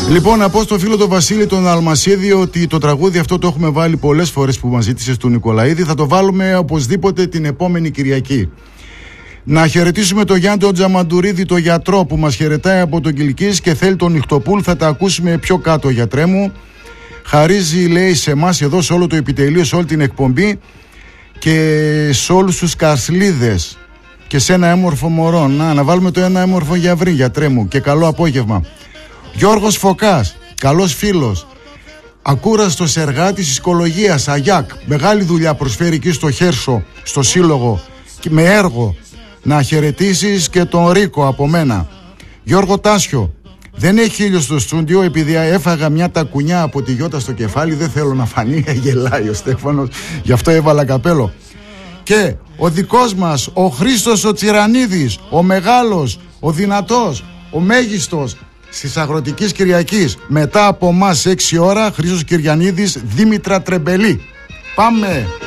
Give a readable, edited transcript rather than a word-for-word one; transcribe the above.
Λοιπόν, να πω στο φίλο τον Βασίλη τον Αλμασίδη ότι το τραγούδι αυτό το έχουμε βάλει πολλές φορές που μας ζήτησε του Νικολαίδη. Θα το βάλουμε οπωσδήποτε την επόμενη Κυριακή. Να χαιρετήσουμε τον Γιάννη τον Τζαμαντουρίδη, τον γιατρό που μας χαιρετάει από τον Κιλκής και θέλει τον Νυχτοπούλ. Θα τα ακούσουμε πιο κάτω, γιατρέ μου. Χαρίζει, λέει, σε εμάς εδώ, σε όλο το επιτελείο, σε όλη την εκπομπή και σε όλους τους καρσλίδες και σε ένα έμορφο μωρό. Να βάλουμε το ένα έμορφο γιαβρί, γιατρέ μου, και καλό απόγευμα. Γιώργος Φωκάς, καλός φίλος, ακούραστος εργάτης οικολογίας, ΑΓΙΑΚ, μεγάλη δουλειά προσφέρει εκεί στο Χέρσο, στο σύλλογο, και με έργο. Να χαιρετήσεις και τον Ρίκο από μένα. Γιώργο Τάσιο, δεν έχει ήλιο στο στούντιο επειδή έφαγα μια τακουνιά από τη Γιώτα στο κεφάλι, δεν θέλω να φανεί, γελάει ο Στέφανος, γι' αυτό έβαλα καπέλο. Και ο δικός μας, ο Χρήστος ο Τσιρανίδης, ο μεγάλος, ο δυνατός, ο μέγιστος στις Αγροτικής Κυριακής, μετά από εμάς 6 ώρα, Χρήστος Κυριανίδης, Δήμητρα Τρεμπελή. Πάμε!